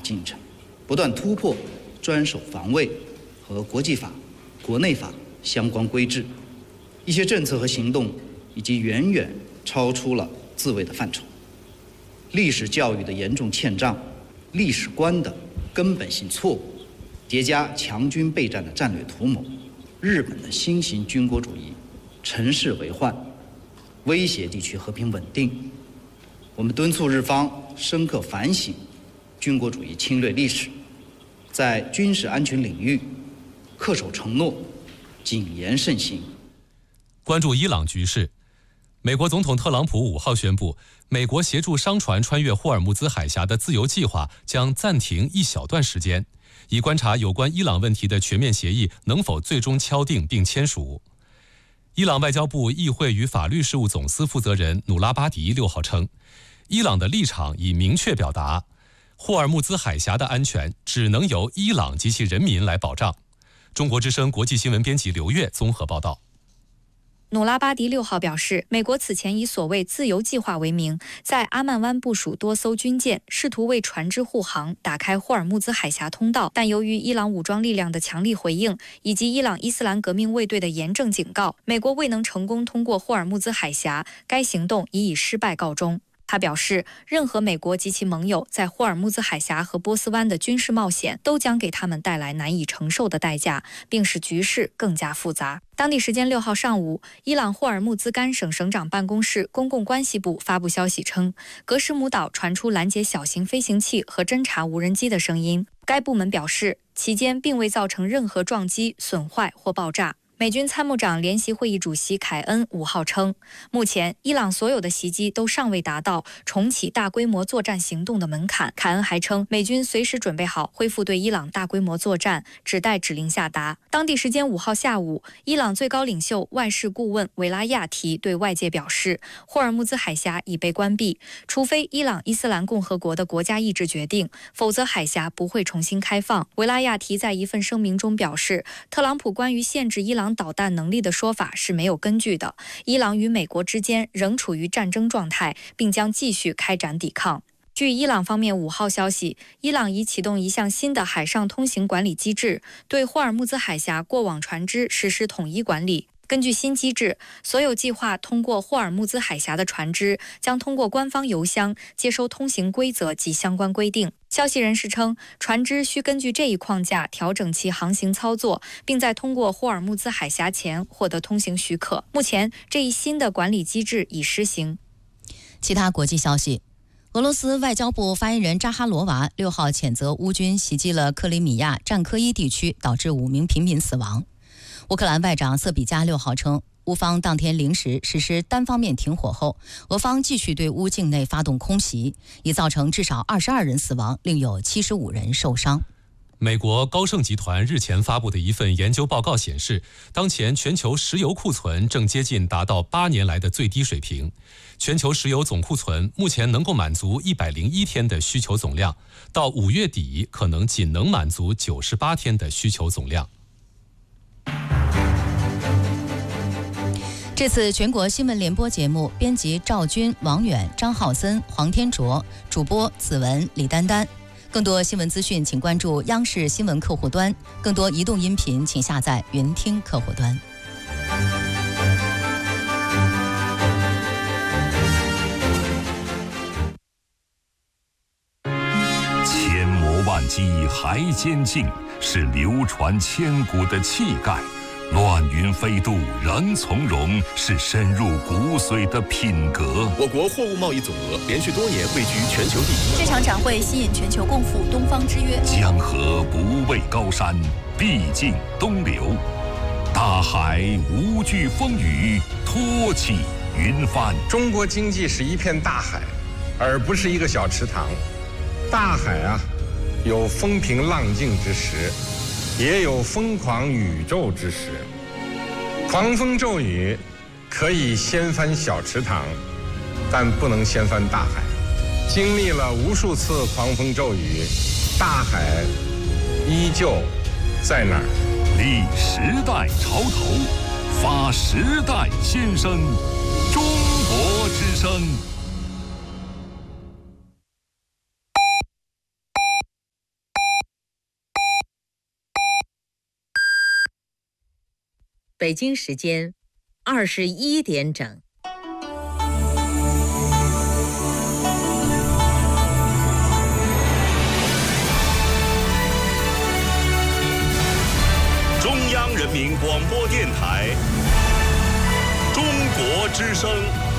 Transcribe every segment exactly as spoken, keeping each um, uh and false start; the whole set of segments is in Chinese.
进程，不断突破专守防卫和国际法、国内法相关规制，一些政策和行动已经远远超出了自卫的范畴。历史教育的严重欠账，历史观的根本性错误，叠加强军备战的战略图谋，日本的新型军国主义乘势为患，威胁地区和平稳定。我们敦促日方深刻反省军国主义侵略历史，在军事安全领域恪守承诺，谨言慎行。 关注伊朗局势，美国总统特朗普五号宣布，美国协助商船穿越霍尔木兹海峡的自由计划将暂停一小段时间，以观察有关伊朗问题的全面协议能否最终敲定并签署。伊朗外交部议会与法律事务总司负责人努拉巴迪六号称，伊朗的立场已明确表达，霍尔木兹海峡的安全只能由伊朗及其人民来保障。中国之声国际新闻编辑刘越综合报道。 努拉巴迪六号表示，美国此前以所谓自由计划为名，在阿曼湾部署多艘军舰，试图为船只护航打开霍尔木兹海峡通道，但由于伊朗武装力量的强力回应，以及伊朗伊斯兰革命卫队的严正警告，美国未能成功通过霍尔木兹海峡，该行动已以失败告终。他表示，任何美国及其盟友在霍尔木兹海峡和波斯湾的军事冒险都将给他们带来难以承受的代价，并使局势更加复杂。当地时间六号上午，伊朗霍尔木兹干省省长办公室公共关系部发布消息称，格什姆岛传出拦截小型飞行器和侦察无人机的声音。该部门表示，期间并未造成任何撞击、损坏或爆炸。美军参谋长联席会议主席凯恩五号称，目前伊朗所有的袭击都尚未达到重启大规模作战行动的门槛。凯恩还称，美军随时准备好恢复对伊朗大规模作战，只待指令下达。当地时间五号下午，伊朗最高领袖外事顾问维拉亚提对外界表示，霍尔木兹海峡已被关闭，除非伊朗伊斯兰共和国的国家意志决定，否则海峡不会重新开放。维拉亚提在一份声明中表示，特朗普关于限制伊朗导弹能力的说法是没有根据的，伊朗与美国之间仍处于战争状态，并将继续开展抵抗。据伊朗方面五号消息，伊朗已启动一项新的海上通行管理机制，对霍尔木兹海峡过往船只实施统一管理。根据新机制，所有计划通过霍尔木兹海峡的船只将通过官方邮箱接收通行规则及相关规定。消息人士称，船只需根据这一框架调整其航行操作，并在通过霍尔木兹海峡前获得通行许可。目前，这一新的管理机制已施行。 其他国际消息，俄罗斯外交部发言人扎哈罗娃六号谴责乌军袭击了克里米亚战科伊地区，导致五名平民死亡。乌克兰外长瑟比加六号称，乌方当天零时实施单方面停火后，俄方继续对乌境内发动空袭，已造成至少二十二人死亡，另有七十五人受伤。 美国高盛集团日前发布的一份研究报告显示，当前全球石油库存正接近达到八年来的最低水平，全球石油总库存目前能够满足一百零一天的需求总量，到五月底可能仅能满足九十八天的需求总量。 这次全国新闻联播节目，编辑赵军、王远、张浩森、黄天卓，主播子文、李丹丹。更多新闻资讯，请关注央视新闻客户端；更多移动音频，请下载云听客户端。 千磨万击还坚劲，是流传千古的气概。乱云飞渡仍从容，是深入骨髓的品格。 我国货物贸易总额连续多年位居全球第一。 这场展会吸引全球共赴东方之约。 江河不畏高山，必尽东流。大海无惧风雨，托起云帆。 中国经济是一片大海，而不是一个小池塘。大海啊，有风平浪静之时，也有疯狂宇宙之时。狂风骤雨可以掀翻小池塘，但不能掀翻大海。经历了无数次狂风骤雨，大海依旧在那儿。 立时代潮头，发时代先声。中国。国之声。 北京时间二十一点整。 中央人民广播电台中国之声。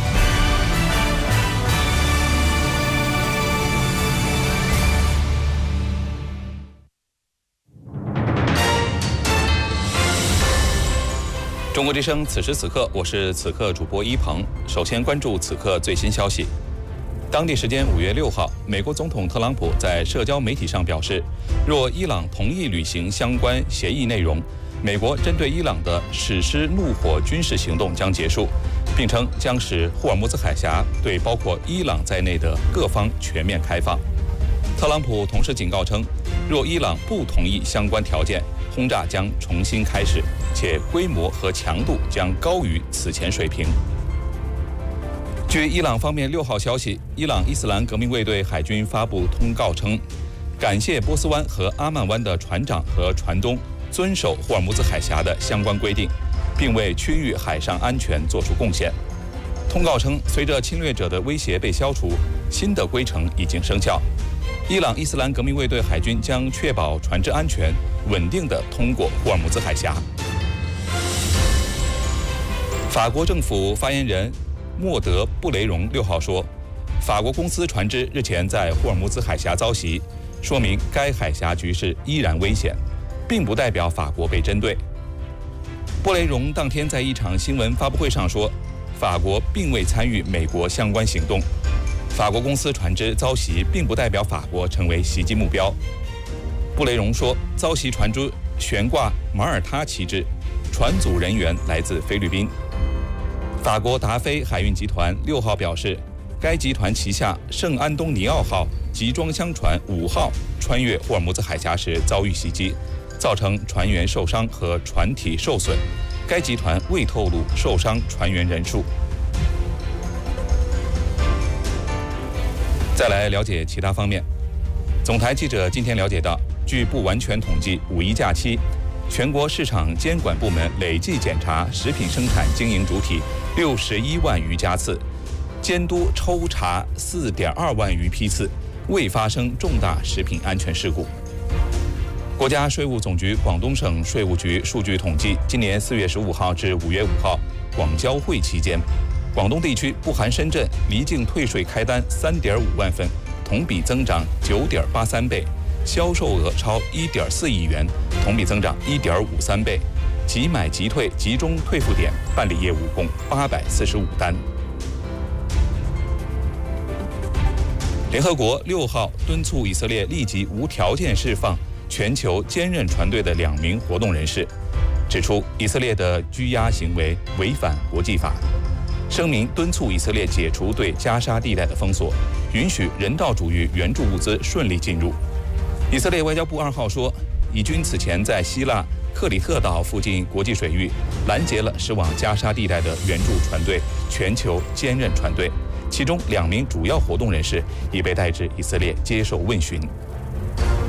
中国之声，此时此刻，我是此刻主播一鹏。首先关注此刻最新消息。当地时间五月六号，美国总统特朗普在社交媒体上表示，若伊朗同意履行相关协议内容，美国针对伊朗的实施怒火军事行动将结束，并称将使霍尔木兹海峡对包括伊朗在内的各方全面开放。特朗普同时警告称，若伊朗不同意相关条件，轰炸将重新开始，且规模和强度将高于此前水平。据伊朗方面六号消息，伊朗伊斯兰革命卫队海军发布通告称，感谢波斯湾和阿曼湾的船长和船东遵守霍尔木兹海峡的相关规定，并为区域海上安全作出贡献。通告称，随着侵略者的威胁被消除，新的规程已经生效。伊朗伊斯兰革命卫队海军将确保船只安全稳定地通过霍尔木兹海峡。法国政府发言人莫德布雷荣六号说，法国公司船只日前在霍尔木兹海峡遭袭，说明该海峡局势依然危险，并不代表法国被针对。布雷荣当天在一场新闻发布会上说，法国并未参与美国相关行动。法国公司船只遭袭并不代表法国成为袭击目标。布雷荣说，遭袭船只悬挂马耳他旗帜，船组人员来自菲律宾。法国达菲海运集团六号表示，该集团旗下圣安东尼奥号集装箱船五号穿越霍尔木兹海峡时遭遇袭击，造成船员受伤和船体受损。该集团未透露受伤船员人数。再来了解其他方面。总台记者今天了解到，据不完全统计，五一假期，全国市场监管部门累计检查食品生产经营主体六十一万余家次，监督抽查四点二万余批次，未发生重大食品安全事故。国家税务总局广东省税务局数据统计，今年四月十五号至五月五号广交会期间，广东地区不含深圳离境退税开单三点五万份，同比增长九点八三倍，销售额超一点四亿元，同比增长一点五三倍，即买即退集中退付点办理业务共八百四十五单。联合国六号敦促以色列立即无条件释放全球坚韧船队的两名活动人士，指出以色列的拘押行为违反国际法。声明敦促以色列解除对加沙地带的封锁，允许人道主义援助物资顺利进入。以色列外交部二号说，以军此前在希腊克里特岛附近国际水域拦截了驶往加沙地带的援助船队全球坚韧船队，其中两名主要活动人士已被带至以色列接受问询。